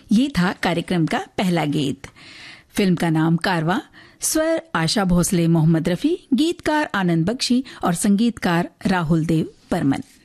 ये था कार्यक्रम का पहला गीत। फिल्म का नाम कारवां, स्वर आशा भोसले, मोहम्मद रफी, गीतकार आनंद बख्शी और संगीतकार राहुल देव बर्मन।